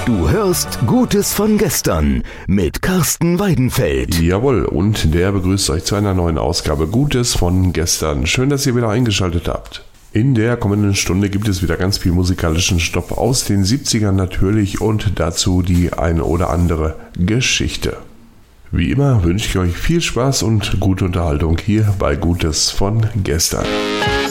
Du hörst Gutes von gestern mit Carsten Weidenfeld. Jawohl, und der begrüßt euch zu einer neuen Ausgabe Gutes von gestern. Schön, dass ihr wieder eingeschaltet habt. In der kommenden Stunde gibt es wieder ganz viel musikalischen Stoff aus den 70ern natürlich und dazu die eine oder andere Geschichte. Wie immer wünsche ich euch viel Spaß und gute Unterhaltung hier bei Gutes von gestern.